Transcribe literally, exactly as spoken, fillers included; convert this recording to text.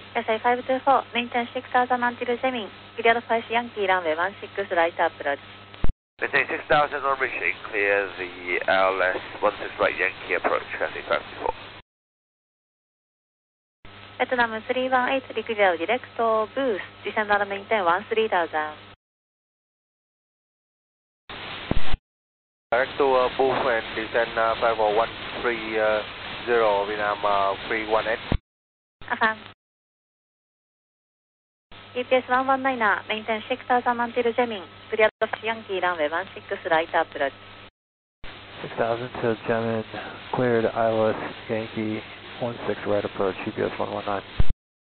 S A five two four, maintain six thousand until Zemin, clear five Yankee runway one six right approach. Maintain six thousand on reaching, clear the L S one six right Yankee approach, S A five two four. Vietnam three one eight, clear direct to boost, descend and maintain one three thousand. Direct to uh, boost and descend uh, five oh one three zero, Vietnam uh, three one eight. Affirm. E P S one one nine, maintain six thousand until Zemin, clear Yankee runway one six right approach. six thousand to Gemin, cleared I L S Yankee one six right approach, E P S one one nine.